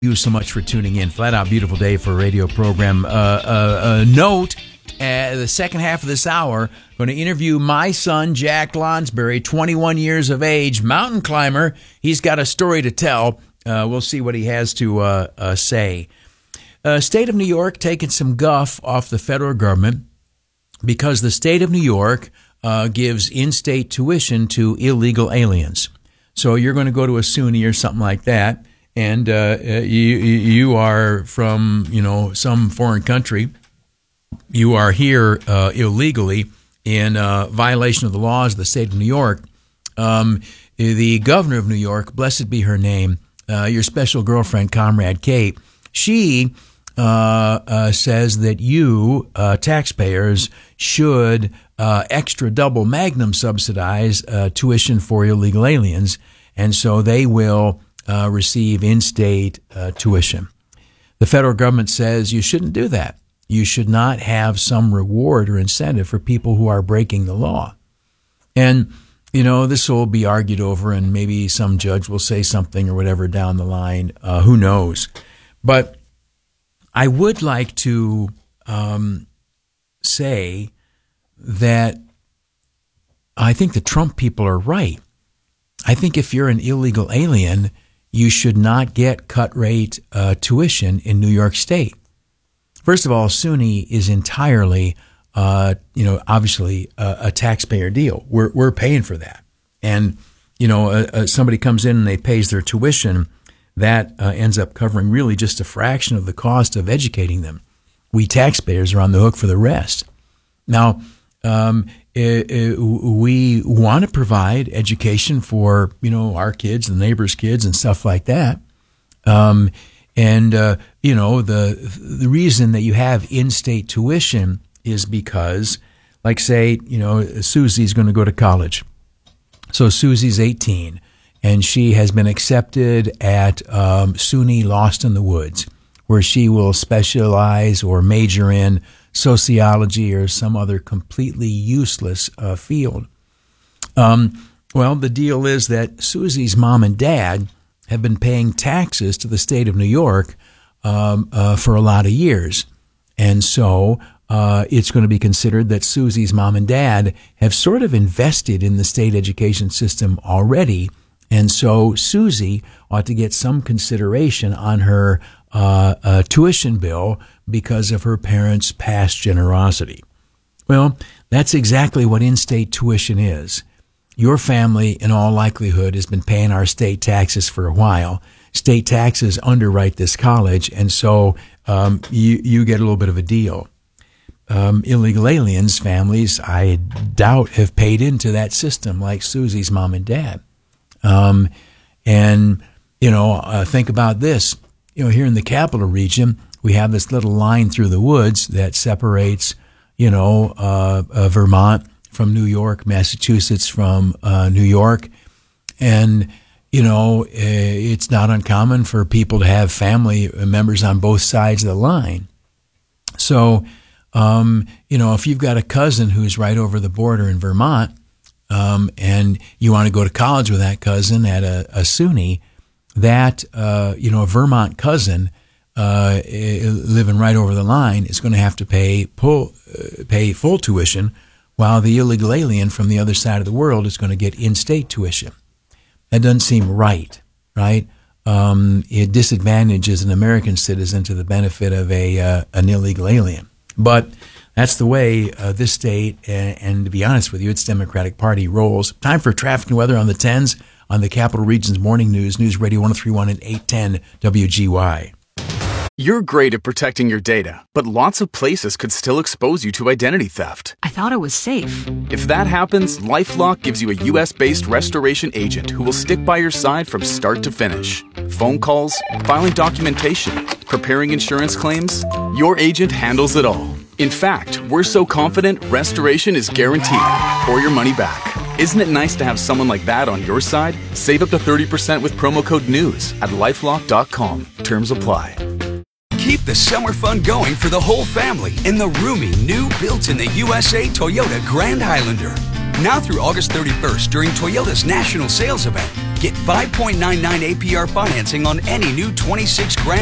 You so much for tuning in. Flat out beautiful day for a radio program. Note, the second half of this hour, going to interview my son, Jack Lonsberry, 21 years of age, mountain climber. He's got a story to tell. We'll see what he has to say. State of New York taking some guff off the federal government because the state of New York gives in-state tuition to illegal aliens. So you're going to go to a SUNY or something like that, and you are from, some foreign country. You are here illegally in violation of the laws of the state of New York. The governor of New York, blessed be her name, your special girlfriend, Comrade Kate, she says that you, taxpayers, should extra double magnum subsidize tuition for illegal aliens, and so they will receive in-state tuition. The federal government says you shouldn't do that. You should not have some reward or incentive for people who are breaking the law. And, this will be argued over, and maybe some judge will say something or whatever down the line. Who knows? But I would like to say that I think the Trump people are right. I think if you're an illegal alien, you should not get cut rate tuition in New York State. First of all, SUNY is entirely, obviously a taxpayer deal. We're paying for that. And, somebody comes in and they pays their tuition, that ends up covering really just a fraction of the cost of educating them. We taxpayers are on the hook for the rest. Now, we want to provide education for, our kids, the neighbors' kids, and stuff like that. The reason that you have in-state tuition is because, like, say, Susie's going to go to college. So Susie's 18, and she has been accepted at SUNY Lost in the Woods, where she will specialize or major in sociology or some other completely useless field. Well, the deal is that Susie's mom and dad have been paying taxes to the state of New York for a lot of years. And so it's going to be considered that Susie's mom and dad have sort of invested in the state education system already. And so Susie ought to get some consideration on her tuition bill because of her parents' past generosity. Well, that's exactly what in-state tuition is. Your family, in all likelihood, has been paying our state taxes for a while. State taxes underwrite this college, and so you get a little bit of a deal. Illegal aliens' families, I doubt, have paid into that system like Susie's mom and dad. Think about this. Here in the capital region, we have this little line through the woods that separates, Vermont from New York, Massachusetts from New York. And, it's not uncommon for people to have family members on both sides of the line. So, if you've got a cousin who's right over the border in Vermont, and you want to go to college with that cousin at a SUNY, that, a Vermont cousin living right over the line is going to have to pay full tuition, while the illegal alien from the other side of the world is going to get in-state tuition. That doesn't seem right? It disadvantages an American citizen to the benefit of an illegal alien. But that's the way this state, and to be honest with you, its Democratic Party rolls. Time for traffic and weather on the 10s on the Capital Region's Morning News, News Radio 103.1 and 810 WGY. You're great at protecting your data, but lots of places could still expose you to identity theft. I thought it was safe. If that happens, LifeLock gives you a U.S.-based restoration agent who will stick by your side from start to finish. Phone calls, filing documentation, preparing insurance claims, your agent handles it all. In fact, we're so confident restoration is guaranteed or your money back. Isn't it nice to have someone like that on your side? Save up to 30% with promo code NEWS at LifeLock.com. Terms apply. Keep the summer fun going for the whole family in the roomy, new built-in-the-USA Toyota Grand Highlander. Now through August 31st during Toyota's national sales event, Get 5.99 APR financing on any new 26 Grand